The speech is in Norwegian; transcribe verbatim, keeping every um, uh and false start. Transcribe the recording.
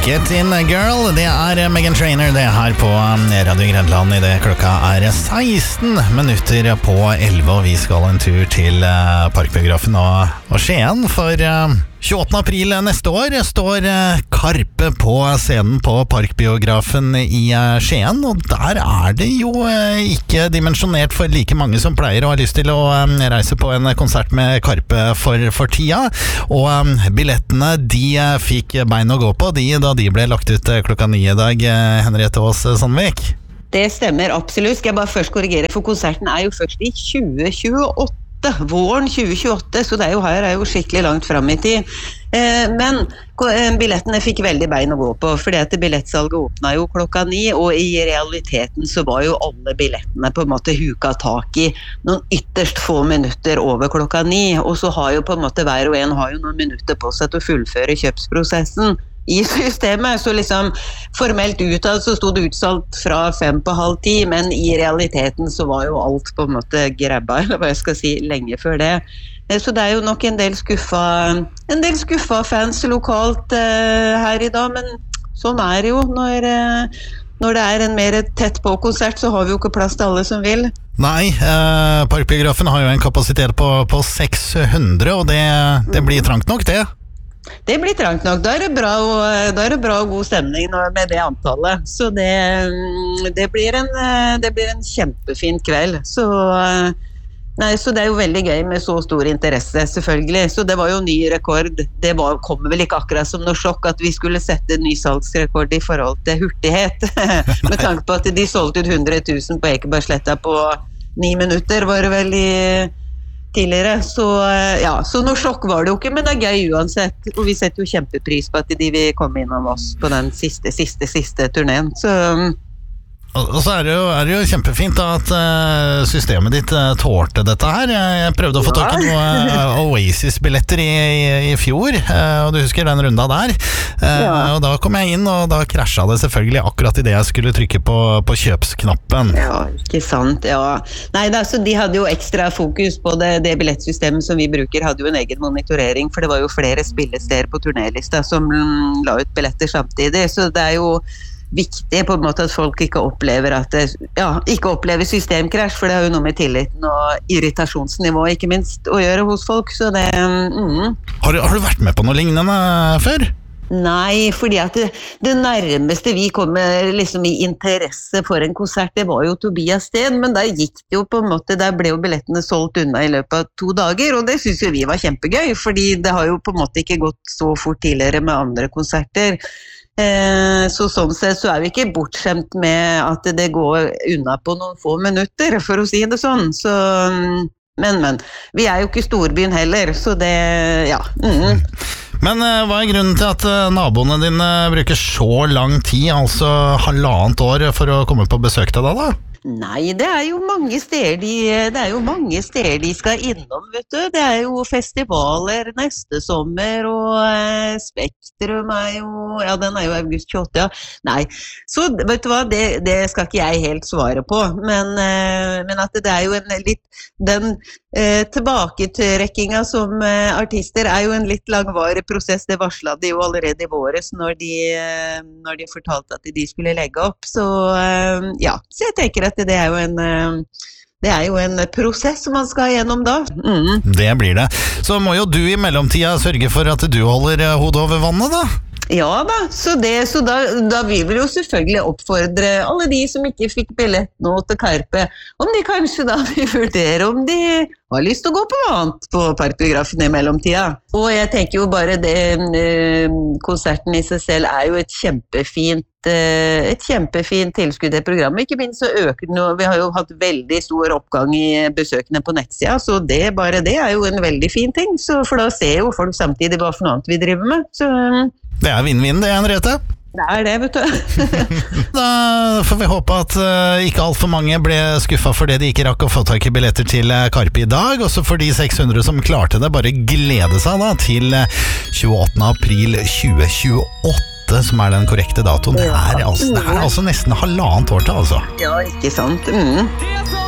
Get In Girl, det er Meghan Trainor, det er her på Radio Grenland. I det klokka er seksten minutter på elleve, og vi skal en tur til Parkbiografen og, og Skien. For tjueåttende april neste år står Karpe på scenen på Parkbiografen i Skien, og der er det jo ikke dimensjonert for like mange som pleier å ha lyst til å reise på en konsert med Karpe for, for tida. Og billettene de fikk bein å gå på de da de ble lagt ut klokka ni i dag. Henriette Aas Sandvik. Det stemmer absolutt. Skal jeg bare først korrigere, for konserten er jo først i tjue tjueåtte. Våren tjue tjueåtte, så det er jo her er jo skikkelig langt frem i tid. Eh, men billettene fikk veldig bein å gå på, fordi at billettsalget åpnet jo klokka ni, og i realiteten så var jo alle billettene på en måte huka tak i noen ytterst få minutter over klokka ni, og så har jo på en måte hver og en har jo noen minutter på seg til å fullføre kjøpsprosessen i systemet, så liksom formelt utad så stod det utsalgt fra fem på halv ti, men i realiteten så var jo alt på en måte grabba, eller hva jeg skal si, lenge før det. Så det er jo nok en del skuffa, en del skuffa fans lokalt eh, her i dag, men sånn er det jo når, eh, når det er en mer tett på konsert, så har vi jo ikke plass til alle som vil. Nei, eh, Parkbiografen har jo en kapasitet på, på seks hundre, og det, det blir trangt nok det. Det blir trangt nok. Da er det bra og, da er det bra og god stemning med det antallet. Så det, det, blir en, det blir en kjempefin kveld. Så, nei, så det er jo veldig gøy med så stor interesse, selvfølgelig. Så det var jo ny rekord. Det var, kommer vel ikke akkurat som noe sjokk at vi skulle sette en ny salgsrekord i forhold til hurtighet. Med tanke på at de solgte ut hundre tusen på Ekebergsletta på ni minutter, var det vel i tidligere, så ja, så noe sjokk var det jo ikke, men det er gøy uansett, og vi setter jo kjempepris på at de vil komme innom oss på den siste, siste, siste turneen, så og så er det jo, er det jo kjempefint da, at uh, systemet ditt uh, tålte dette her. Jeg, jeg prøvde å få tak i noen uh, Oasis-billetter i, i, i fjor, uh, og du husker den runda der. Uh, ja. Og da kom jeg inn, og da krasja det selvfølgelig akkurat i det jeg skulle trykke på, på kjøpsknappen. Ja, ikke sant, ja. Nei, da, så de hadde jo ekstra fokus på det, det billettsystemet som vi bruker, hadde jo en egen monitorering, for det var jo flere spillesteder på turnélista som mm, la ut billetter samtidig, så det er jo viktig på en måte at folk ikke opplever at det, ja, ikke opplever systemkrasj, for det har jo noe med tilliten og irritasjonsnivå ikke minst å gjøre hos folk, så det mm. har, du, har du vært med på noe lignende før? Nei, fordi at det, det nærmeste vi kom med liksom i interesse for en konsert, det var jo Tobias Steen, men der gikk det jo på en måte, der ble jo billettene solgt unna i løpet av to dager, og det synes jo vi var kjempegøy, fordi det har jo på en måte ikke gått så fort tidligere med andre konserter. Eh, så sånn sett så er vi ikke bortskjemt med at det går unna på noen få minutter, for å si det sånn, så men, men, vi er jo ikke storbyen heller, så det, ja mm. Men uh, hva er grunnen til at uh, naboene dine bruker så lang tid, altså halvannet år, for å komme på besøk til deg da? Nei, det er jo mange steder de, det er jo mange steder de skal innom, vet du. Det er jo festivaler neste sommer, og eh, Spektrum er jo, ja, den er jo august tjueåtte, ja. Nei, så vet du hva, det, det skal ikke jeg helt svare på, men, eh, men at det er jo en litt, den eh, tilbaketrekkinga som eh, artister er jo en litt langvarig prosess. Det varslet de jo allerede i våres når de, eh, når de fortalte at de skulle legge opp, så eh, ja, så jeg tenker at det er jo en det er jo en prosess man skal gjennom da. Mm. Det blir det. Så må jo du i mellomtida sørge for at du holder hodet over vannet da. Ja da, så, det, så da, da vi vil jo selvfølgelig oppfordre alle de som ikke fikk billett nå til Karpe, om de kanskje da vil vurdere om de har lyst til å gå på noe annet på Parkbiografen i mellomtida. Og jeg tenker jo bare det, konserten i seg selv er jo et kjempefint et kjempefint tilskudd i programmet, ikke minst så øker den jo, vi har jo hatt veldig stor oppgang i besøkene på nettsida, så det, bare det er jo en veldig fin ting, så for da ser jo folk samtidig hva for noe annet vi driver med, så det er vinn-vinn det, Henriette. Det er det, vet du. Da får vi håpe at uh, ikke alt for mange ble skuffet fordi de ikke rakk å få tak i billetter til uh, Karpe i dag, og så for de seks hundre som klarte det, bare glede seg da til uh, tjueåttende april tjue tjueåtte, som er den korrekte datoen. Det er altså, det er altså nesten halvannet år til, altså. Ja, ikke sant. Mm.